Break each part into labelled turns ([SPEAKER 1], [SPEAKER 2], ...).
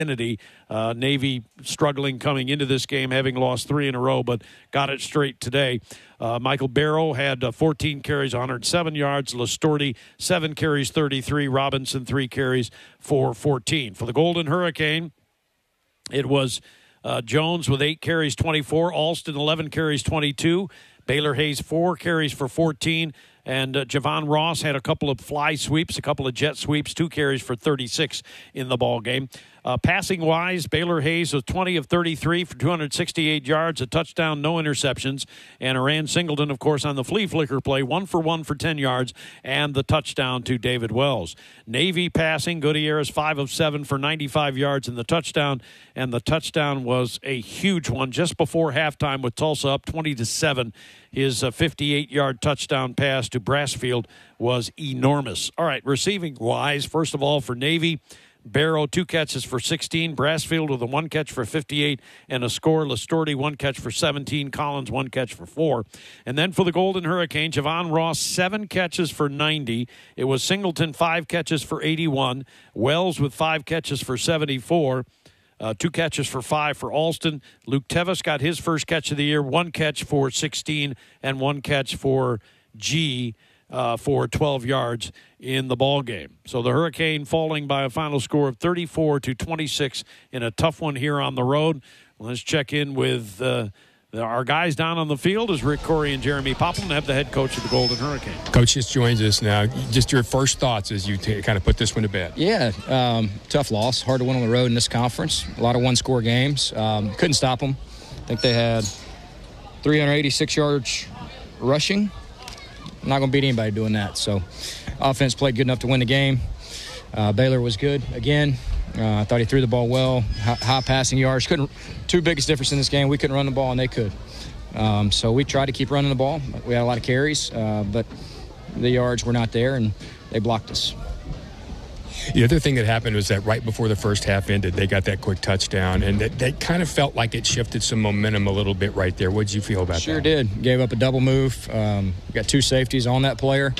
[SPEAKER 1] Kennedy. Navy struggling coming into this game, having lost 3 in a row, but got it straight today. Michael Barrow had 14 carries, 107 yards. Lastorti, 7 carries, 33. Robinson, 3 carries for 14. For the Golden Hurricane, it was Jones with 8 carries, 24. Alston, 11 carries, 22. Baylor Hayes, 4 carries for 14. And Javon Ross had a couple of fly sweeps, a couple of jet sweeps, 2 carries for 36 in the ball game. Passing-wise, Baylor Hayes was 20 of 33 for 268 yards, a touchdown, no interceptions. And Aran Singleton, of course, on the flea flicker play, 1 for 1 for 10 yards, and the touchdown to David Wells. Navy passing, Gutierrez 5 of 7 for 95 yards in the touchdown. And the touchdown was a huge one just before halftime with Tulsa up 20-7. His 58-yard touchdown pass to Brassfield was enormous. All right, receiving-wise, first of all, for Navy, Barrow, 2 catches for 16. Brassfield with a 1 catch for 58 and a score. Lastorti, 1 catch for 17. Collins, 1 catch for 4. And then for the Golden Hurricane, Javon Ross, 7 catches for 90. It was Singleton, 5 catches for 81. Wells with 5 catches for 74. 2 catches for 5 for Alston. Luke Tevis got his first catch of the year, 1 catch for 16 and 1 catch for G for 12 yards in the ball game. So the Hurricane falling by a final score of 34-26 in a tough one here on the road. Let's check in with our guys down on the field as Rick Corey and Jeremy Poplin have the head coach of the Golden Hurricane.
[SPEAKER 2] Coach just joins us now. Just your first thoughts as you kind of put this one to bed.
[SPEAKER 3] Yeah, tough loss. Hard to win on the road in this conference. A lot of one-score games. Couldn't stop them. I think they had 386 yards rushing. I'm not going to beat anybody doing that. So offense played good enough to win the game. Baylor was good again. I thought he threw the ball well. High passing yards. Two biggest difference in this game, we couldn't run the ball and they could. So we tried to keep running the ball. We had a lot of carries, but the yards were not there and they blocked us.
[SPEAKER 2] The other thing that happened was that right before the first half ended, they got that quick touchdown, and that kind of felt like it shifted some momentum a little bit right there. What did you feel about that?
[SPEAKER 3] Sure did. Gave up a double move. Got 2 safeties on that player.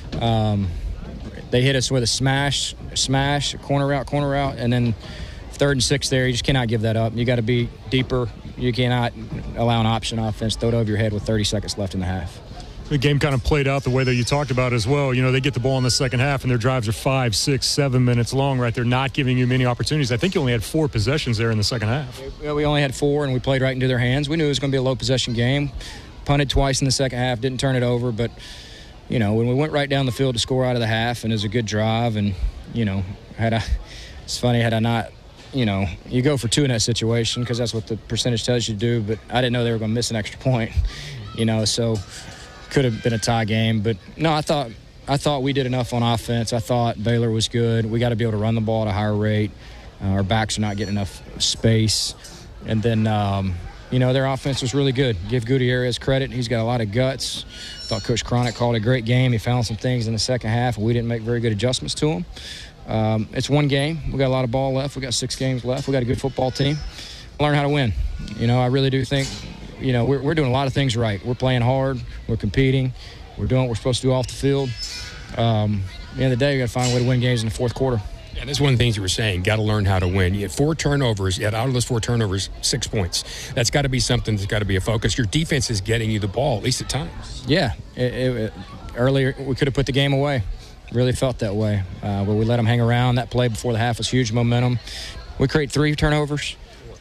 [SPEAKER 3] They hit us with a smash, corner route, and then 3rd and 6 there. You just cannot give that up. You got to be deeper. You cannot allow an option offense, throw it over your head with 30 seconds left in the half.
[SPEAKER 4] The game kind of played out the way that you talked about as well. You know, they get the ball in the second half, and their drives are 5, 6, 7 minutes long, right? They're not giving you many opportunities. I think you only had 4 possessions there in the second half.
[SPEAKER 3] We only had 4, and we played right into their hands. We knew it was going to be a low-possession game. Punted twice in the second half, didn't turn it over. But, you know, when we went right down the field to score out of the half, and it was a good drive, and, you know, it's funny, had I not, you know, you go for 2 in that situation because that's what the percentage tells you to do, but I didn't know they were going to miss an extra point, you know, so could have been a tie game. But no, I thought we did enough on offense. I thought Baylor was good. We got to be able to run the ball at a higher rate. Our backs are not getting enough space. And then, you know, their offense was really good. Give Gutierrez credit. He's got a lot of guts. Thought Coach Cronick called a great game. He found some things in the second half, and we didn't make very good adjustments to him. It's one game. We got a lot of ball left. We got 6 games left. We got a good football team. Learn how to win. You know, I really do think, you know, we're doing a lot of things right. We're playing hard. We're competing. We're doing what we're supposed to do off the field. At the end of the day, we got to find a way to win games in the fourth quarter.
[SPEAKER 2] And that's one of the things you were saying, got to learn how to win. You had 4 turnovers. Yet out of those 4 turnovers, 6 points. That's got to be something that's got to be a focus. Your defense is getting you the ball, at least at times.
[SPEAKER 3] Yeah. Earlier, we could have put the game away. Really felt that way. Where we let them hang around. That play before the half was huge momentum. We create 3 turnovers,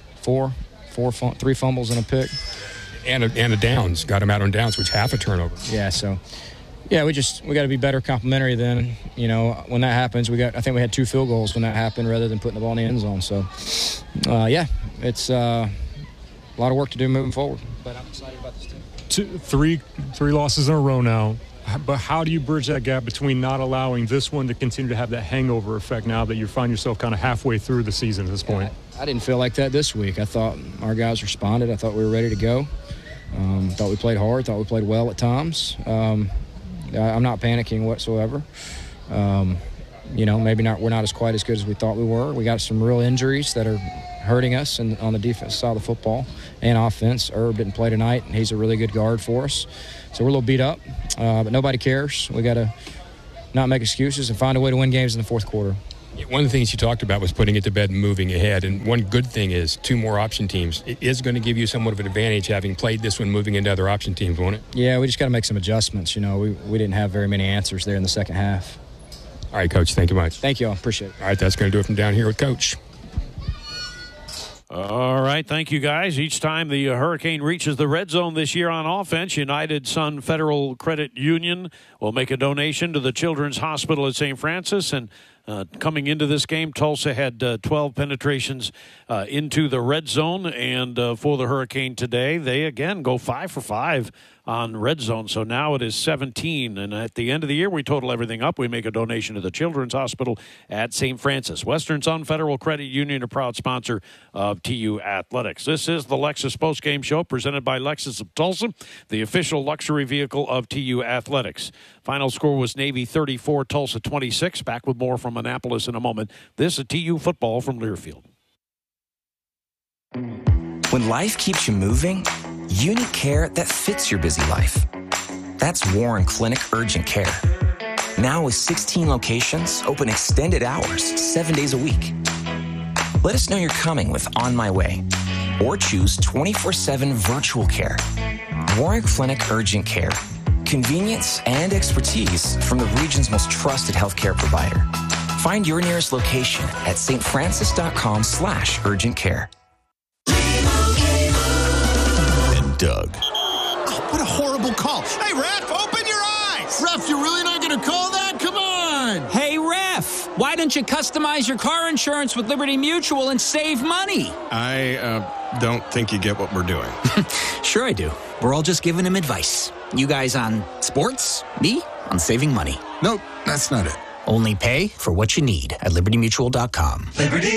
[SPEAKER 3] 3 fumbles and a pick.
[SPEAKER 2] And a downs. Got them out on downs, which half a turnover.
[SPEAKER 3] Yeah, so... Yeah, we got to be better complimentary than, you know, when that happens. I think we had 2 field goals when that happened rather than putting the ball in the end zone. So, yeah, it's a lot of work to do moving forward. But I'm excited about this team.
[SPEAKER 4] 3 losses in a row now. But how do you bridge that gap between not allowing this one to continue to have that hangover effect now that you find yourself kind of halfway through the season at this point?
[SPEAKER 3] I didn't feel like that this week. I thought our guys responded. I thought we were ready to go. Thought we played hard. Thought we played well at times. I'm not panicking whatsoever. You know, maybe not. We're not as quite as good as we thought we were. We got some real injuries that are hurting us on the defense side of the football and offense. Herb didn't play tonight, and he's a really good guard for us. So we're a little beat up, but nobody cares. We got to not make excuses and find a way to win games in the fourth quarter.
[SPEAKER 2] One of the things you talked about was putting it to bed and moving ahead. And one good thing is 2 more option teams. It is going to give you somewhat of an advantage having played this one moving into other option teams, won't it?
[SPEAKER 3] Yeah, we just got to make some adjustments. We didn't have very many answers there in the second half.
[SPEAKER 2] All right, Coach, thank you much.
[SPEAKER 3] Thank you all. Appreciate it.
[SPEAKER 2] All right, that's going to do it from down here with Coach.
[SPEAKER 1] All right, thank you, guys. Each time the Hurricane reaches the red zone this year on offense, United Sun Federal Credit Union will make a donation to the Children's Hospital at St. Francis. And coming into this game, Tulsa had 12 penetrations into the red zone. And for the Hurricane today, they again go 5 for 5 on red zone. So now it is 17. And at the end of the year, we total everything up. We make a donation to the Children's Hospital at St. Francis. Western Sun Federal Credit Union, a proud sponsor of TU Athletics. This is the Lexus Postgame Show presented by Lexus of Tulsa, the official luxury vehicle of TU Athletics. Final score was Navy 34, Tulsa 26. Back with more from Annapolis in a moment. This is TU football from Learfield.
[SPEAKER 5] When life keeps you moving, you need care that fits your busy life. That's Warren Clinic Urgent Care. Now with 16 locations, open extended hours, 7 days a week. Let us know you're coming with On My Way, or choose 24/7 virtual care. Warren Clinic Urgent Care. Convenience and expertise from the region's most trusted healthcare provider. Find your nearest location at stfrancis.com/urgent care.
[SPEAKER 6] And Doug.
[SPEAKER 7] Oh, what a horrible call. Hey, ref, open your eyes. Ref, you're really not going to call that? Come on.
[SPEAKER 8] Hey, ref, why don't you customize your car insurance with Liberty Mutual and save money?
[SPEAKER 6] I don't think you get what we're doing.
[SPEAKER 8] Sure I do. We're all just giving him advice. You guys on sports, me on saving money.
[SPEAKER 7] Nope, that's not it.
[SPEAKER 8] Only pay for what you need at libertymutual.com.
[SPEAKER 7] Liberty.